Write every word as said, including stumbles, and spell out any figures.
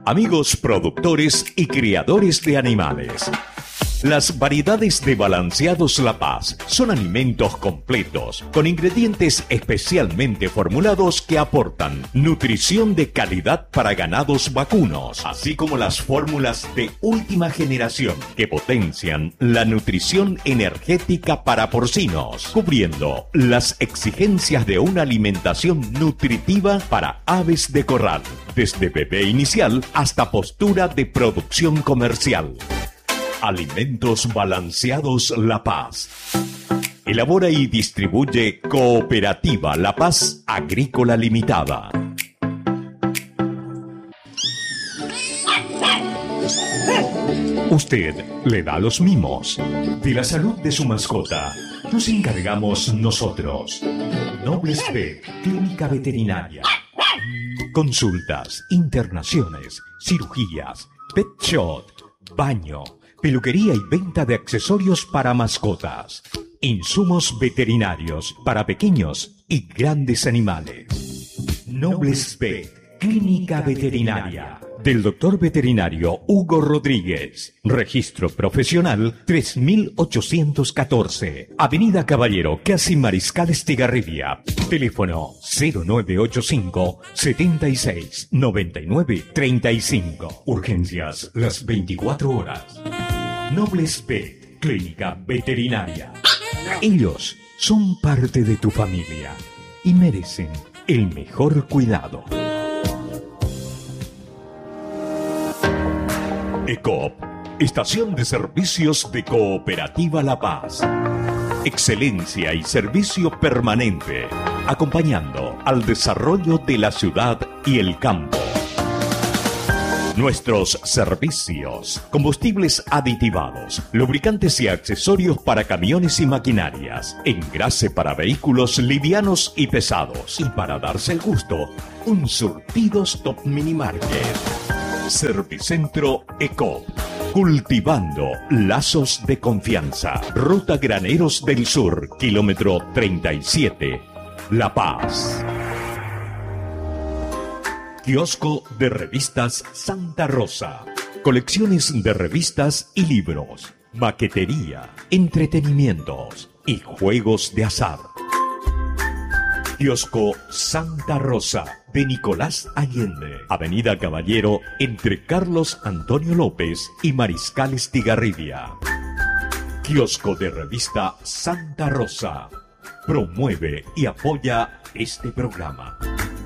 Amigos productores y criadores de animales. Las variedades de Balanceados La Paz son alimentos completos, con ingredientes especialmente formulados que aportan nutrición de calidad para ganados vacunos, así como las fórmulas de última generación que potencian la nutrición energética para porcinos, cubriendo las exigencias de una alimentación nutritiva para aves de corral, desde bebé inicial hasta postura de producción comercial. Alimentos Balanceados La Paz. Elabora y distribuye Cooperativa La Paz Agrícola Limitada. Usted le da los mimos. De la salud de su mascota nos encargamos nosotros. Nobles Vet, Clínica Veterinaria. Consultas, internaciones, cirugías, pet shop, baño, peluquería y venta de accesorios para mascotas. Insumos veterinarios para pequeños y grandes animales. Nobles Vet, Clínica Veterinaria. Del doctor veterinario Hugo Rodríguez. Registro profesional tres mil ochocientos catorce. Avenida Caballero, casi Mariscal Estigarribia. Teléfono cero nueve ocho cinco, setenta y seis, noventa y nueve, treinta y cinco. Urgencias las veinticuatro horas. Nobles Vet, Clínica Veterinaria. Ellos son parte de tu familia y merecen el mejor cuidado. ECOP, Estación de Servicios de Cooperativa La Paz. Excelencia y servicio permanente, acompañando al desarrollo de la ciudad y el campo. Nuestros servicios: combustibles aditivados, lubricantes y accesorios para camiones y maquinarias, engrase para vehículos livianos y pesados, y para darse el gusto, un surtido Stop Mini Market. Servicentro ECOP, cultivando lazos de confianza. Ruta Graneros del Sur, kilómetro treinta y siete, La Paz. Kiosco de Revistas Santa Rosa. Colecciones de revistas y libros, maquetería, entretenimientos y juegos de azar. Kiosco Santa Rosa de Nicolás Allende, Avenida Caballero, entre Carlos Antonio López y Mariscal Estigarribia. Kiosco de Revista Santa Rosa promueve y apoya este programa.